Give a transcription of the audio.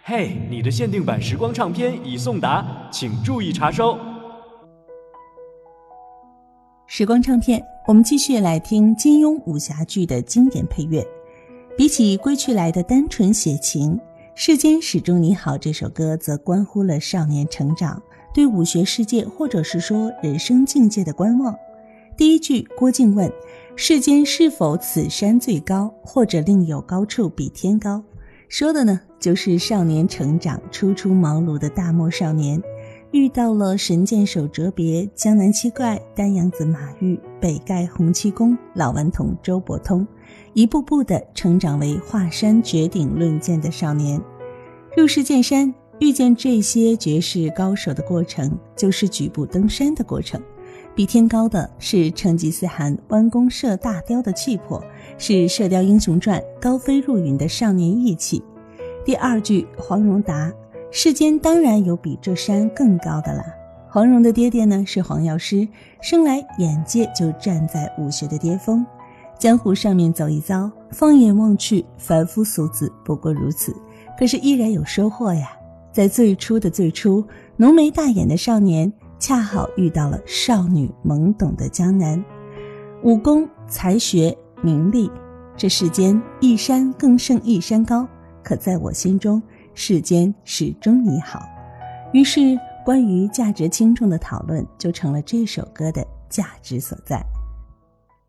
嘿，你的限定版时光唱片已送达，请注意查收。 时光唱片，我们继续来听金庸武侠剧的经典配乐。比起归去来的单纯写情，世间始终你好这首歌则关乎了少年成长，对武学世界或者是说人生境界的观望。第一句，郭靖问世间是否此山最高，或者另有高处比天高，说的呢就是少年成长初出茅庐的大漠少年，遇到了神箭手哲别、江南七怪、丹阳子马玉、北丐洪七公、老顽童周伯通，一步步地成长为华山绝顶论剑的少年。入世见山，遇见这些绝世高手的过程，就是举步登山的过程。比天高的是成吉思汗弯弓射大雕的气魄，是《射雕英雄传》高飞入云的少年义气。第二句，黄蓉答世间当然有比这山更高的了。黄蓉的爹爹呢是黄药师，生来眼界就站在武学的巅峰，江湖上面走一遭，放眼望去，凡夫俗子不过如此，可是依然有收获呀。在最初的最初，浓眉大眼的少年恰好遇到了少女懵懂的江南。武功、才学、名利，这世间一山更胜一山高，可在我心中，世间始终你好。于是关于价值轻重的讨论就成了这首歌的价值所在。